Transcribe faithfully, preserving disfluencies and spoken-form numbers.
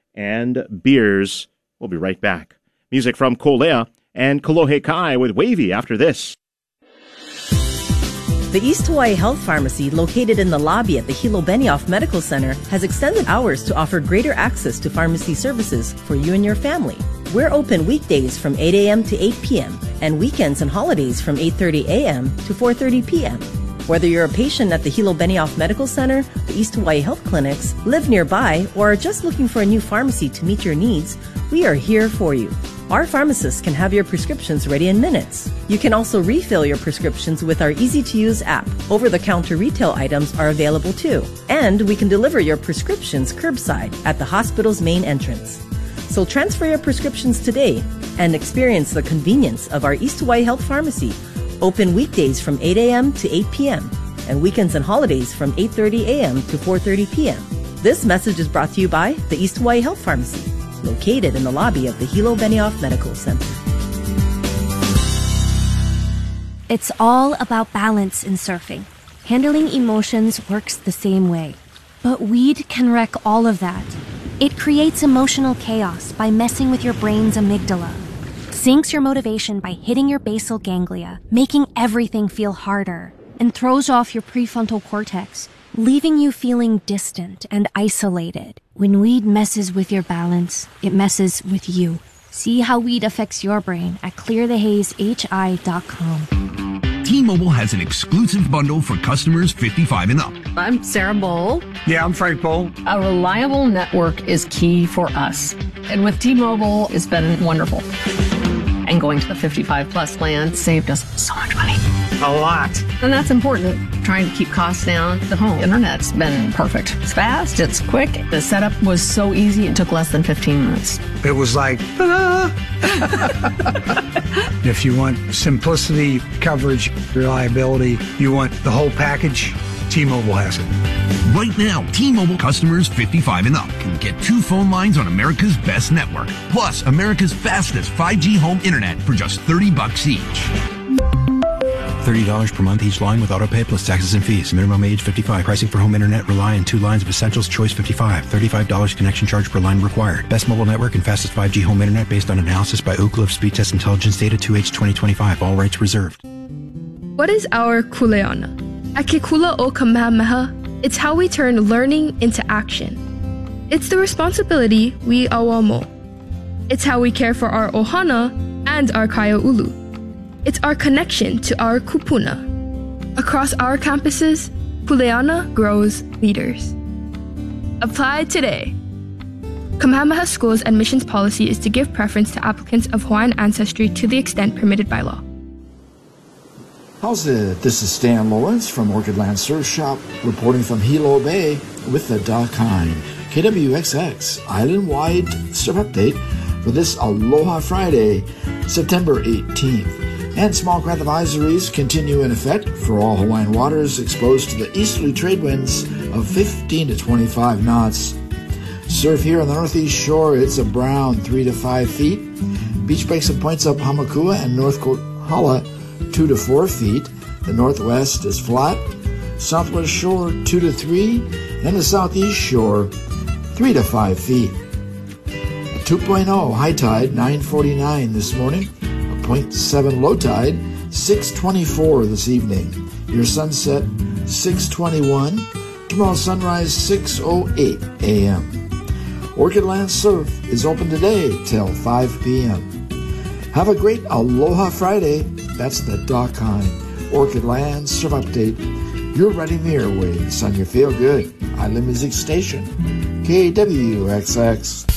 and beers. We'll be right back. Music from Kolea and Kolohe Kai with Wavy after this. The East Hawaii Health Pharmacy, located in the lobby at the Hilo Benioff Medical Center, has extended hours to offer greater access to pharmacy services for you and your family. We're open weekdays from eight a.m. to eight p.m. and weekends and holidays from eight thirty a.m. to four thirty p.m. Whether you're a patient at the Hilo Benioff Medical Center, the East Hawaii Health Clinics, live nearby, or are just looking for a new pharmacy to meet your needs, we are here for you. Our pharmacists can have your prescriptions ready in minutes. You can also refill your prescriptions with our easy-to-use app. Over-the-counter retail items are available too. And we can deliver your prescriptions curbside at the hospital's main entrance. So transfer your prescriptions today and experience the convenience of our East Hawaii Health Pharmacy, open weekdays from eight a.m. to eight p.m. and weekends and holidays from eight thirty a.m. to four thirty p.m. This message is brought to you by the East Hawaii Health Pharmacy, located in the lobby of the Hilo Benioff Medical Center. It's all about balance in surfing. Handling emotions works the same way. But weed can wreck all of that. It creates emotional chaos by messing with your brain's amygdala, sinks your motivation by hitting your basal ganglia, making everything feel harder, and throws off your prefrontal cortex, leaving you feeling distant and isolated. When weed messes with your balance, it messes with you. See how weed affects your brain at clear the haze h i dot com. T-Mobile has an exclusive bundle for customers fifty-five and up. I'm Sarah Bowl. Yeah, I'm Frank Bowl. A reliable network is key for us. And with T-Mobile, it's been wonderful. And going to the fifty-five plus plan saved us so much money. A lot. And that's important. Trying to keep costs down. The home internet's been perfect. It's fast, it's quick. The setup was so easy, it took less than fifteen minutes. It was like, ta-da! If you want simplicity, coverage, reliability, you want the whole package, T-Mobile has it. Right now, T-Mobile customers fifty-five and up can get two phone lines on America's best network, plus America's fastest five G home internet for just thirty bucks each. thirty dollars per month each line with autopay plus taxes and fees. Minimum age fifty-five. Pricing for home internet rely on two lines of Essentials Choice fifty-five. thirty-five dollars connection charge per line required. Best mobile network and fastest five G home internet based on analysis by Ookla of Speed Test Intelligence Data two H twenty twenty-five. All rights reserved. What is our kuleana? At Ke Kula o Kamehameha, it's how we turn learning into action. It's the responsibility we awamo. It's how we care for our ohana and our kaiaulu. It's our connection to our kupuna. Across our campuses, Kuleana grows leaders. Apply today. Kamehameha School's admissions policy is to give preference to applicants of Hawaiian ancestry to the extent permitted by law. How's it? This is Stan Lawrence from Orchid Land Surf Shop, reporting from Hilo Bay with the Dakine K W X X island-wide surf update for this Aloha Friday, September eighteenth. And small craft advisories continue in effect for all Hawaiian waters exposed to the easterly trade winds of fifteen to twenty-five knots. Surf here on the northeast shore, it's a brown three to five feet. Beach breaks and points up Hamakua and North Kohala two to four feet. The northwest is flat. Southwest shore two to three, and the southeast shore three to five feet. A two point oh high tide nine forty-nine this morning. A point seven low tide six twenty-four this evening. Your sunset six twenty-one. Tomorrow's sunrise six oh eight a.m. Orchid Land Surf is open today till five p.m. Have a great Aloha Friday. That's the Dakine Orchid Land Surf Update. You're riding the airwaves on your Feel Good Island Music Station, K W X X.